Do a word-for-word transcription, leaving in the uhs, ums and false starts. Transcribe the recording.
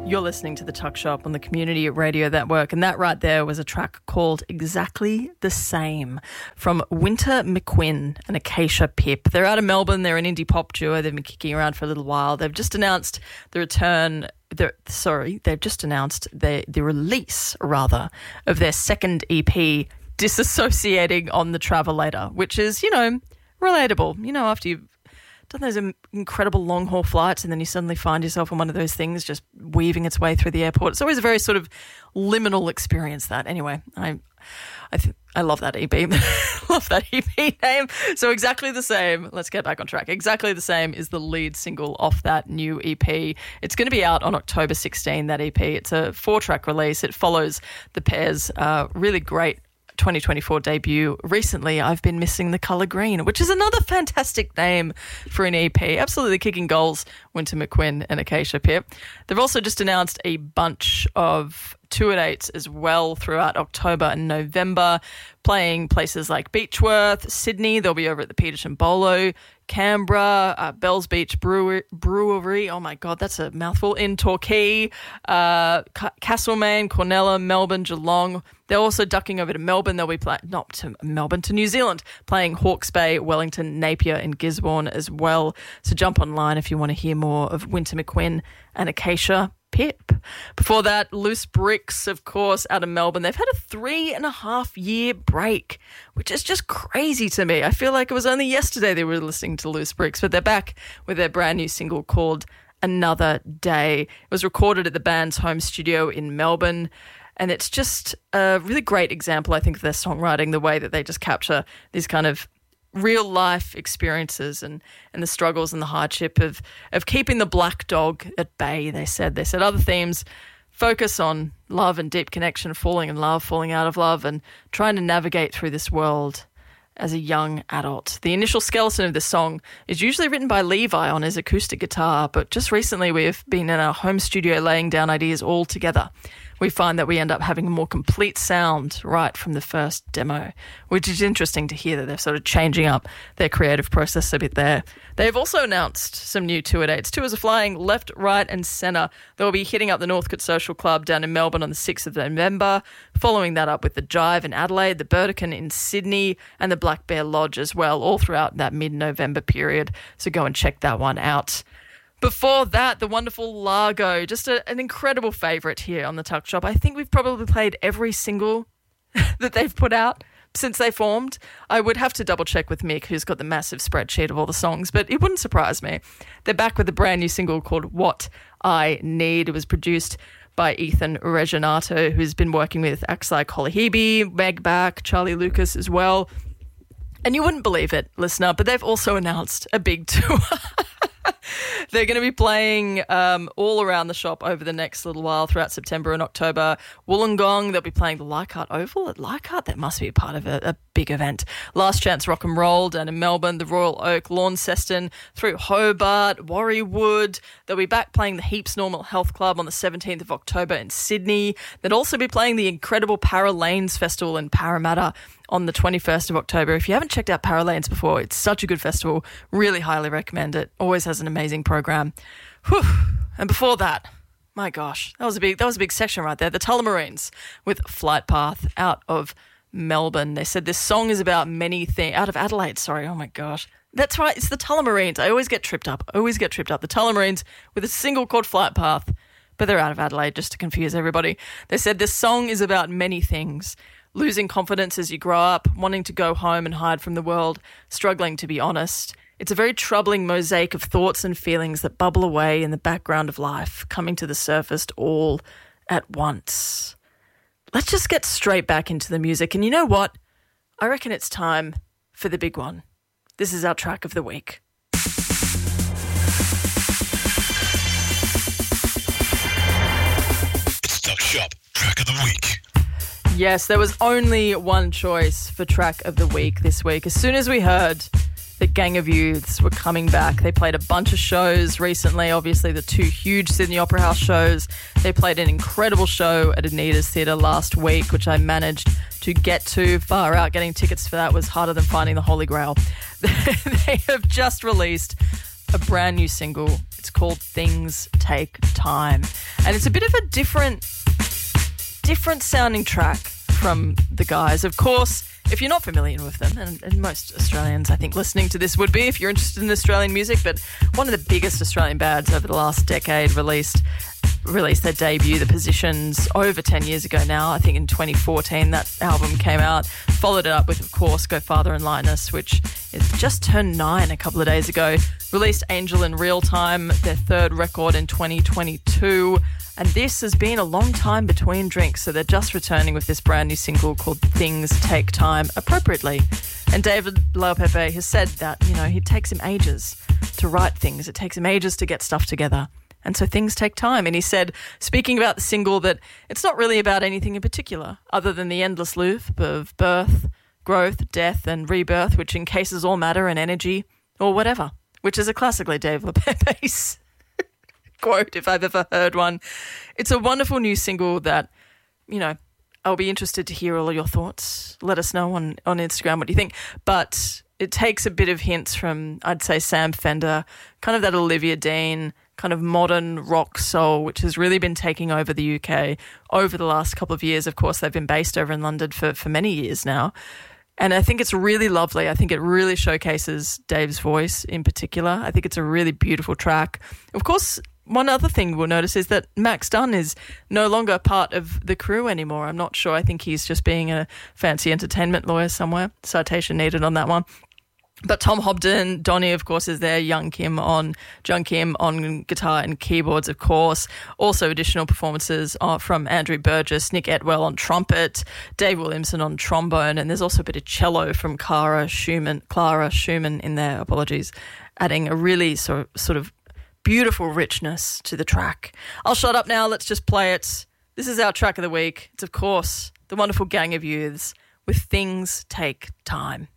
You're listening to The Tuck Shop on the Community Radio Network, and that right there was a track called Exactly the Same from Winter McQuinn and Acacia Pip. They're out of Melbourne. They're an indie pop duo. They've been kicking around for a little while. They've just announced the return, the, sorry, they've just announced the, the release, rather, of their second E P, Disassociating on the Travelator, which is, you know, relatable. You know, after you've done those incredible long-haul flights and then you suddenly find yourself on one of those things just weaving its way through the airport. It's always a very sort of liminal experience, that. Anyway, I I, th- I love that E P. Love that E P name. So Exactly the Same, let's get back on track. Exactly the Same is the lead single off that new E P. It's going to be out on October sixteenth, that E P. It's a four-track release. It follows the pair's uh, really great twenty twenty-four debut. Recently, I've Been Missing the Colour Green, which is another fantastic name for an E P. Absolutely kicking goals, Winter McQuinn and Acacia Pip. They've also just announced a bunch of tour dates as well throughout October and November, playing places like Beechworth, Sydney. They'll be over at the Peterson Bolo, Canberra, uh, Bells Beach Brewery, Brewery. Oh my God, that's a mouthful. In Torquay, uh, C- Castlemaine, Cornella, Melbourne, Geelong. They're also ducking over to Melbourne. They'll be playing, not to Melbourne, to New Zealand, playing Hawke's Bay, Wellington, Napier and Gisborne as well. So jump online if you want to hear more of Winter McQuinn and Acacia Pip. Before that, Loose Bricks, of course, out of Melbourne. They've had a three and a half year break, which is just crazy to me. I feel like it was only yesterday they were listening to Loose Bricks, but they're back with their brand new single called Another Day. It was recorded at the band's home studio in Melbourne, and it's just a really great example, I think, of their songwriting, the way that they just capture these kind of real life experiences and, and the struggles and the hardship of, of keeping the black dog at bay, they said. They said other themes focus on love and deep connection, falling in love, falling out of love, and trying to navigate through this world as a young adult. The initial skeleton of the song is usually written by Levi on his acoustic guitar, but just recently we've been in our home studio laying down ideas all together. We find that we end up having a more complete sound right from the first demo, which is interesting to hear that they're sort of changing up their creative process a bit there. They've also announced some new tour dates. Tours are flying left, right and centre. They'll be hitting up the Northcote Social Club down in Melbourne on the sixth of November, following that up with the Jive in Adelaide, the Burdekin in Sydney and the Black Bear Lodge as well, all throughout that mid-November period. So go and check that one out. Before that, the wonderful Largo, just a, an incredible favourite here on the Tuck Shop. I think we've probably played every single that they've put out since they formed. I would have to double check with Mick, who's got the massive spreadsheet of all the songs, but it wouldn't surprise me. They're back with a brand new single called What I Need. It was produced by Ethan Reginato, who's been working with acts like Holly Hebe, Meg Back, Charlie Lucas as well. And you wouldn't believe it, listener, but they've also announced a big tour. They're going to be playing um, all around the shop over the next little while throughout September and October. Wollongong, they'll be playing the Leichhardt Oval at Leichhardt. That must be a part of a, a big event. Last Chance Rock and Roll down in Melbourne, the Royal Oak, Launceston, through Hobart, Warriewood. They'll be back playing the Heaps Normal Health Club on the seventeenth of October in Sydney. They'll also be playing the incredible Para Lanes Festival in Parramatta on the twenty-first of October. If you haven't checked out Para Lanes before, it's such a good festival. Really highly recommend it. Always has an amazing program. Whew. And before that, my gosh, that was a big that was a big section right there. The Tullamarines with Flight Path out of Melbourne. They said this song is about many things. Out of Adelaide, sorry. Oh my gosh. That's right. It's the Tullamarines. I always get tripped up. I always get tripped up. The Tullamarines with a single called Flight Path, but they're out of Adelaide just to confuse everybody. They said this song is about many things. Losing confidence as you grow up, wanting to go home and hide from the world, struggling to be honest. It's a very troubling mosaic of thoughts and feelings that bubble away in the background of life, coming to the surface all at once. Let's just get straight back into the music. And you know what? I reckon it's time for the big one. This is our track of the week. It's Tuck Shop Track of the Week. Yes, there was only one choice for track of the week this week. As soon as we heard that Gang of Youths were coming back, they played a bunch of shows recently, obviously the two huge Sydney Opera House shows. They played an incredible show at Anita's Theatre last week, which I managed to get to. Far out, getting tickets for that was harder than finding the Holy Grail. They have just released a brand new single. It's called Things Take Time. And it's a bit of a different, different sounding track from the guys. Of course, if you're not familiar with them, and, and most Australians, I think, listening to this would be if you're interested in Australian music, but one of the biggest Australian bands over the last decade released released their debut, The Positions, over ten years ago now. I think in twenty fourteen that album came out. Followed it up with, of course, Go Farther and Lightness, which is just turned nine a couple of days ago. Released Angel in Real Time, their third record in twenty twenty-two. And this has been a long time between drinks, so they're just returning with this brand new single called Things Take Time, appropriately. And David LaPepe has said that, you know, it takes him ages to write things. It takes him ages to get stuff together. And so things take time. And he said, speaking about the single, that it's not really about anything in particular other than the endless loop of birth, growth, death and rebirth, which encases all matter and energy or whatever, which is a classically Dave LaPepe's quote if I've ever heard one. It's a wonderful new single that, you know, I'll be interested to hear all of your thoughts. Let us know on, on Instagram what you think. But it takes a bit of hints from, I'd say, Sam Fender, kind of that Olivia Dean, kind of modern rock soul, which has really been taking over the U K over the last couple of years. Of course, they've been based over in London for, for many years now. And I think it's really lovely. I think it really showcases Dave's voice in particular. I think it's a really beautiful track. Of course, one other thing we'll notice is that Max Dunn is no longer part of the crew anymore. I'm not sure. I think he's just being a fancy entertainment lawyer somewhere. Citation needed on that one. But Tom Hobden, Donny, of course, is there. Young Kim on, Jung Kim on guitar and keyboards, of course. Also additional performances are from Andrew Burgess, Nick Etwell on trumpet, Dave Williamson on trombone, and there's also a bit of cello from Clara Schumann, Clara Schumann in there, apologies, adding a really sort of, sort of beautiful richness to the track. I'll shut up now. Let's just play it. This is our track of the week. It's, of course, the wonderful Gang of Youths with Things Take Time.